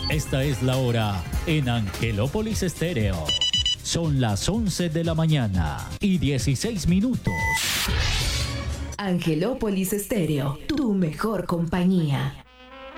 Esta es la hora en Angelópolis Estéreo. Son las 11 de la mañana y 16 minutos. Angelópolis Estéreo, tu mejor compañía.